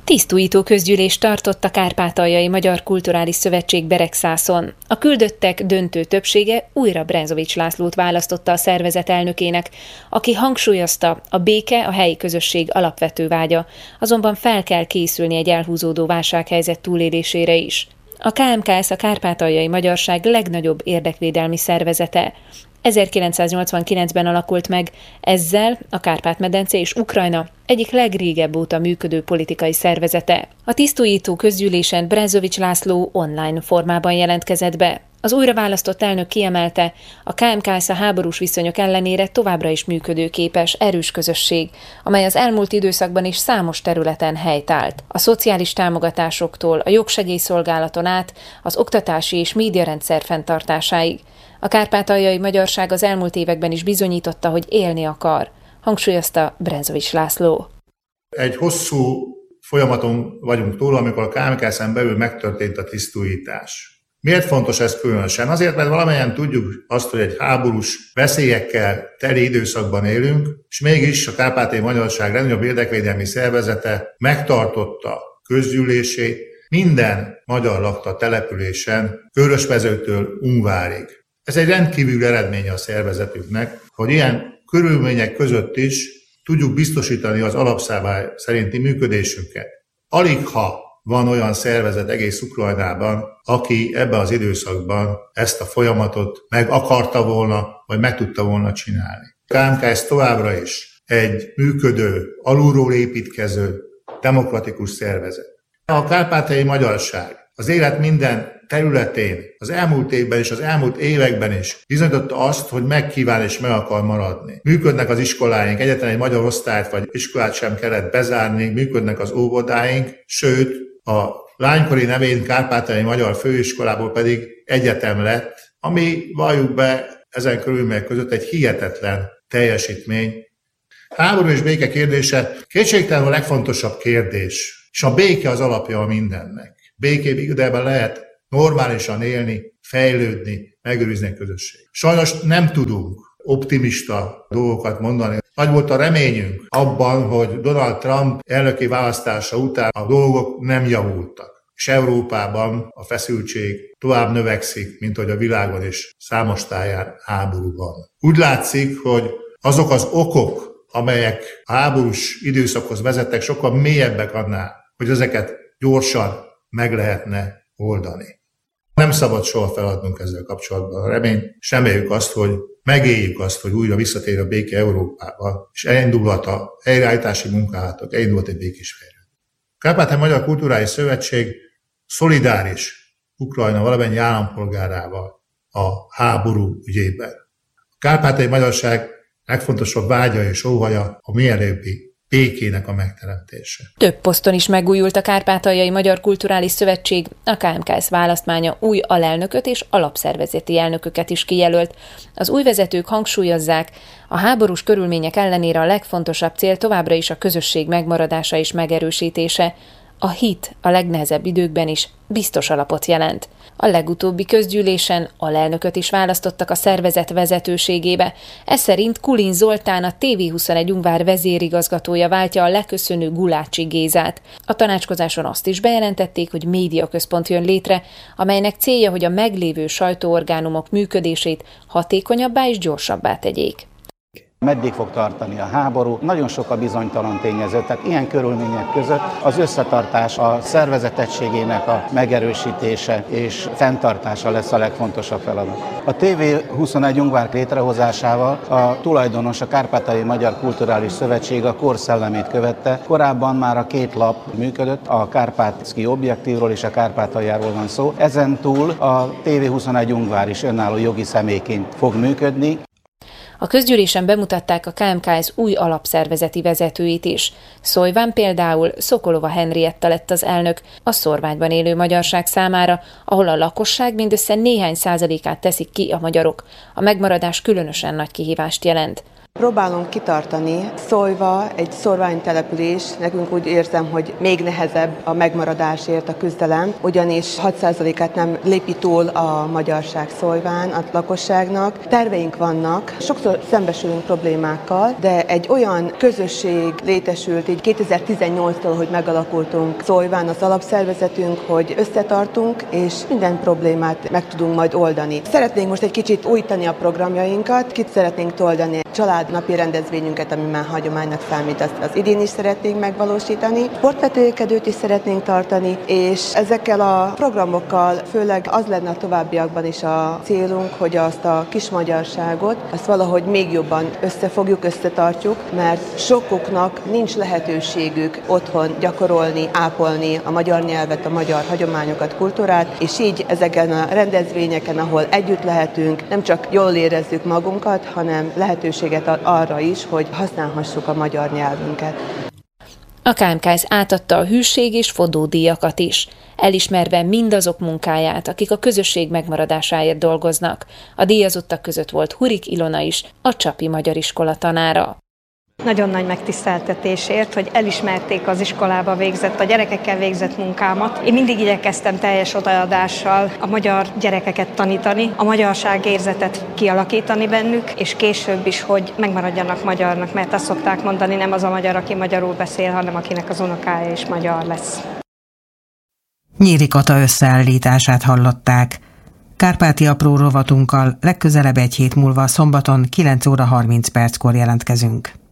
Tisztújító közgyűlést tartott a Kárpátaljai Magyar Kulturális Szövetség Beregszászon. A küldöttek döntő többsége újra Brezovics Lászlót választotta a szervezet elnökének, aki hangsúlyozta, a béke a helyi közösség alapvető vágya, azonban fel kell készülni egy elhúzódó válsághelyzet túlélésére is. A KMKS a Kárpátaljai Magyarság legnagyobb érdekvédelmi szervezete. 1989-ben alakult meg, ezzel a Kárpát-medence és Ukrajna egyik legrégebb óta működő politikai szervezete. A tisztújító közgyűlésen Brezovics László online formában jelentkezett be. Az újraválasztott elnök kiemelte, a KMKS a háborús viszonyok ellenére továbbra is működőképes, erős közösség, amely az elmúlt időszakban is számos területen helytált. A szociális támogatásoktól, a jogsegélyszolgálaton át, az oktatási és médiarendszer fenntartásáig. A kárpátaljai magyarság az elmúlt években is bizonyította, hogy élni akar, hangsúlyozta Brezovics László. Egy hosszú folyamaton vagyunk túl, amikor a KMKS-en belül megtörtént a tisztújítás. Miért fontos ez különösen? Azért, mert valamennyien tudjuk azt, hogy egy háborús veszélyekkel teli időszakban élünk, és mégis a Kárpátaljai Magyarság legnagyobb érdekvédelmi szervezete megtartotta közgyűlését minden magyar lakta településen, Körösmezőtől Ungvárig. Ez egy rendkívül eredménye a szervezetünknek, hogy ilyen körülmények között is tudjuk biztosítani az alapszabály szerinti működésünket. Aligha van olyan szervezet egész Ukrajnában, aki ebben az időszakban ezt a folyamatot meg akarta volna, vagy meg tudta volna csinálni. A KMKS továbbra is egy működő, alulról építkező, demokratikus szervezet. A kárpátaljai magyarság az élet minden területén, az elmúlt évben és az elmúlt években is bizonyította azt, hogy megkíván és meg akar maradni. Működnek az iskoláink, egyetlen egy magyar osztályt vagy iskolát sem kellett bezárni, működnek az óvodáink, sőt, a lánykori nevén Kárpátaljai Magyar Főiskolából pedig egyetem lett, ami valljuk be ezen körülmények között egy hihetetlen teljesítmény. Háború és béke kérdése kétségtelenül a legfontosabb kérdés, és a béke az alapja a mindennek. Békében lehet normálisan élni, fejlődni, megőrizni a közösség. Sajnos nem tudunk optimista dolgokat mondani. Nagy volt a reményünk abban, hogy Donald Trump elnöki választása után a dolgok nem javultak. És Európában a feszültség tovább növekszik, mint hogy a világon is számos táján háború van. Úgy látszik, hogy azok az okok, amelyek a háborús időszakhoz vezettek, sokkal mélyebbek annál, hogy ezeket gyorsan meg lehetne oldani. Nem szabad soha feladnunk ezzel kapcsolatban a reményt, és reméljük azt, hogy megéljük azt, hogy újra visszatér a béke Európába, és elindulhat a helyreállítási munkálatok, elindulhat egy békés fejlődés. A Kárpátaljai Magyar Kulturális Szövetség szolidáris Ukrajna valamennyi állampolgárával a háború ügyében. A kárpátaljai magyarság legfontosabb vágya és óhaja a mielőbbi békének a megteremtése. Több poszton is megújult a Kárpátaljai Magyar Kulturális Szövetség, a KMKS választmánya új alelnököt és alapszervezeti elnököket is kijelölt. Az új vezetők hangsúlyozzák, a háborús körülmények ellenére a legfontosabb cél továbbra is a közösség megmaradása és megerősítése. A hit a legnehezebb időkben is biztos alapot jelent. A legutóbbi közgyűlésen alelnököt is választottak a szervezet vezetőségébe. Ez szerint Kulin Zoltán, a TV21 Ungvár vezérigazgatója váltja a leköszönő Gulácsi Gézát. A tanácskozáson azt is bejelentették, hogy médiaközpont jön létre, amelynek célja, hogy a meglévő sajtóorgánumok működését hatékonyabbá és gyorsabbá tegyék. Meddig fog tartani a háború? Nagyon sok a bizonytalan tényező, tehát ilyen körülmények között az összetartás, a szervezetegységének a megerősítése és fenntartása lesz a legfontosabb feladat. A TV21 Ungvár létrehozásával a tulajdonos, a Kárpátaljai Magyar Kulturális Szövetség a kor szellemét követte. Korábban már a két lap működött, a Kárpátszki Objektívról és a Kárpátaljáról van szó. Ezen túl a TV21 Ungvár is önálló jogi személyként fog működni. A közgyűlésen bemutatták a KMKS új alapszervezeti vezetőit is. Szolyván például Szokolova Henrietta lett az elnök a szórványban élő magyarság számára, ahol a lakosság mindössze néhány százalékát teszik ki a magyarok. A megmaradás különösen nagy kihívást jelent. Próbálunk kitartani. Szólyva egy szorványtelepülés, nekünk úgy érzem, hogy még nehezebb a megmaradásért a küzdelem, ugyanis 6%-át nem lépi túl a magyarság Szólyván a lakosságnak. Terveink vannak, sokszor szembesülünk problémákkal, de egy olyan közösség létesült így 2018-tól, hogy megalakultunk Szólyván az alapszervezetünk, hogy összetartunk, és minden problémát meg tudunk majd oldani. Szeretnénk most egy kicsit újítani a programjainkat, kit szeretnénk toldani családnapi rendezvényünket, ami már hagyománynak számít, azt az idén is szeretnénk megvalósítani. Sportvetélkedőt is szeretnénk tartani, és ezekkel a programokkal főleg az lenne a továbbiakban is a célunk, hogy azt a kis magyarságot, azt valahogy még jobban összefogjuk, összetartjuk, mert sokuknak nincs lehetőségük otthon gyakorolni, ápolni a magyar nyelvet, a magyar hagyományokat, kultúrát, és így ezeken a rendezvényeken, ahol együtt lehetünk, nem csak jól érezzük magunkat, hanem lehetőséget ad arra is, hogy használhassuk a magyar nyelvünket. A KMKS átadta a hűség és fodódíjakat is, elismerve mindazok munkáját, akik a közösség megmaradásáért dolgoznak. A díjazottak között volt Hurik Ilona is, a Csapi Magyar Iskola tanára. Nagyon nagy megtiszteltetésért, hogy elismerték az iskolába végzett, a gyerekekkel végzett munkámat. Én mindig igyekeztem teljes odaadással a magyar gyerekeket tanítani, a magyarságérzetet kialakítani bennük, és később is, hogy megmaradjanak magyarnak, mert azt szokták mondani, nem az a magyar, aki magyarul beszél, hanem akinek az unokája is magyar lesz. Nyíri Kata összeállítását hallották. Kárpáti apró rovatunkkal legközelebb egy hét múlva szombaton 9 óra 30 perckor jelentkezünk.